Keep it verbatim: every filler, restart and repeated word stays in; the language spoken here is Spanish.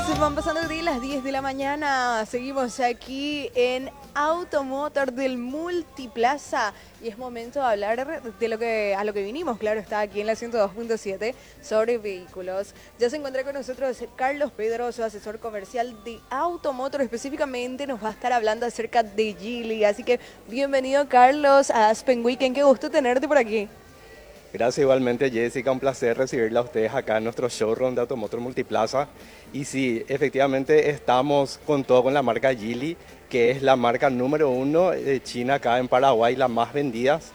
Van pasando de las diez de la mañana. Seguimos aquí en Automotor del Multiplaza y es momento de hablar de lo que a lo que vinimos, claro, está aquí en la ciento dos punto siete sobre vehículos. Ya se encuentra con nosotros Carlos Pedroso, asesor comercial de Automotor, específicamente nos va a estar hablando acerca de Geely. Así que bienvenido, Carlos, a Aspen Weekend. Qué gusto tenerte por aquí. Gracias igualmente, Jessica, un placer recibirla a ustedes acá en nuestro showroom de Automotor Multiplaza. Y sí, efectivamente estamos con todo con la marca Geely, que es la marca número uno de China acá en Paraguay, la más vendida.